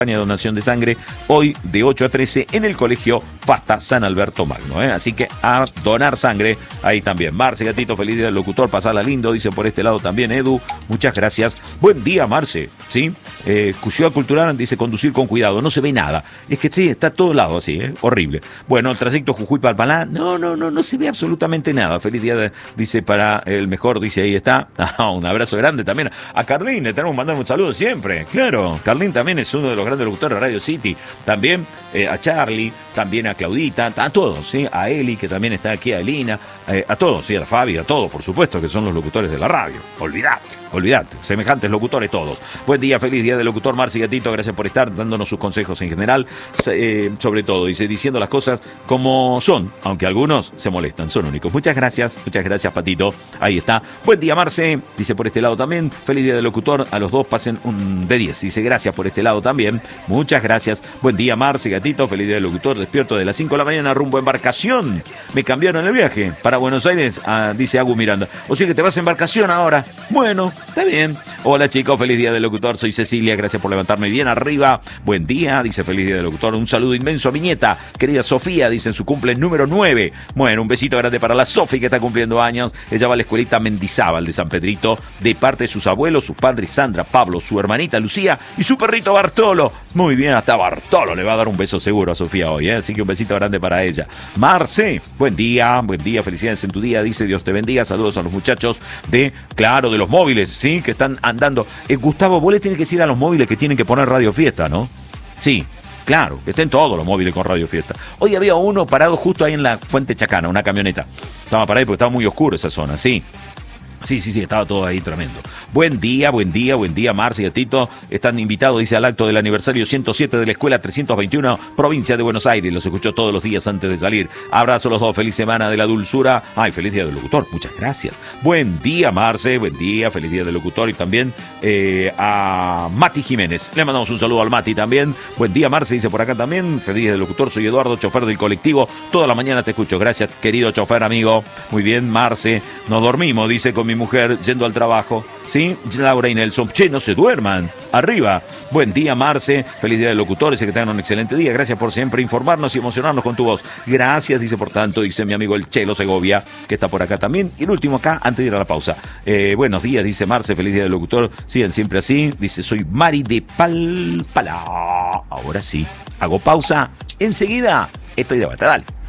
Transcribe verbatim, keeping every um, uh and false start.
de donación de sangre hoy de ocho a trece en el colegio Fasta San Alberto Magno, ¿eh? Así que a donar sangre ahí también. Marce, gatito, feliz día del locutor, pasala lindo, dice por este lado también Edu, muchas gracias. Buen día, Marce, ¿sí? Eh, Ciudad Cultural dice conducir con cuidado, no se ve nada, es que sí, está a todo lado así, ¿eh? Horrible. Bueno, el trayecto Jujuy-Palpalá, no, no, no, no se ve absolutamente nada. Feliz día, de, dice para el mejor, dice ahí está. Ah, un abrazo grande también a Carlín, le tenemos que mandar un saludo siempre, claro. Carlín también es uno de los grandes locutores de Radio City, también eh, a Charlie, también a Claudita, a todos, ¿sí? A Eli, que también está aquí, a Elina, eh, a todos, ¿sí? A Fabi, a todos, por supuesto, que son los locutores de la radio. Olvidate, olvidate, semejantes locutores todos. Buen día, feliz día del locutor, Marci Gatito, gracias por estar dándonos sus consejos en general, eh, sobre todo, dice, diciendo las cosas como son, aunque algunos se molestan, son únicos. Muchas gracias, muchas gracias, Patito, ahí está. Buen día, Marce, dice por este lado también, feliz día del locutor, a los dos pasen un de diez, dice, gracias por este lado también, muchas gracias. Buen día, Marce, gatito, feliz día del locutor, despierto de las cinco de la mañana rumbo a embarcación, me cambiaron el viaje para Buenos Aires, ah, dice Agu Miranda, o sea que te vas a embarcación ahora, bueno, está bien. Hola chicos, feliz día del locutor, soy Cecilia, gracias por levantarme bien arriba, buen día, dice feliz día del locutor, un saludo inmenso a mi nieta, querida Sofía, dice en su cumple número nueve, bueno, un besito grande para la Sofi que está cumpliendo años, ella va a la escuelita Mendizábal de San Pedrito, de parte de sus abuelos, sus padres Sandra, Pablo, su hermanita Lucía y su perrito Bartolo, muy bien, hasta Bartolo le va a dar un beso seguro a Sofía hoy, ¿eh? Así que un besito grande para ella. Marce, buen día, buen día, felicidades en tu día, dice Dios te bendiga, saludos a los muchachos de, claro, de los móviles, ¿sí? Que están andando. Eh, Gustavo, vos le tenés que decir a los móviles que tienen que poner Radio Fiesta, ¿no? Sí, claro, que estén todos los móviles con Radio Fiesta. Hoy había uno parado justo ahí en la Fuente Chacana, una camioneta. Estaba parado ahí porque estaba muy oscuro esa zona, sí. Sí, sí, sí, estaba todo ahí tremendo. Buen día, buen día, buen día, Marcia y Tito. Están invitados, dice, al acto del aniversario ciento siete de la Escuela trescientos veintiuno, provincia de Buenos Aires. Los escuchó todos los días antes de salir. Abrazo a los dos, feliz semana de la dulzura. Ay, feliz día del locutor, muchas gracias. Buen día, Marce, buen día, feliz día del locutor. Y también eh, a Mati Jiménez. Le mandamos un saludo al Mati también. Buen día, Marce, dice por acá también. Feliz día del locutor, soy Eduardo, chofer del colectivo. Toda la mañana te escucho. Gracias, querido chofer, amigo. Muy bien, Marce. Nos dormimos, dice, con mi mujer yendo al trabajo, ¿sí? Laura y Nelson, che, no se duerman, arriba. Buen día, Marce, feliz día del locutor, dice que tengan un excelente día, gracias por siempre informarnos y emocionarnos con tu voz. Gracias, dice por tanto, dice mi amigo el Chelo Segovia, que está por acá también. Y el último acá, antes de ir a la pausa. Eh, buenos días, dice Marce, feliz día del locutor, siguen siempre así, dice, soy Mari de Palpala. Ahora sí, hago pausa, enseguida estoy de vuelta, dale.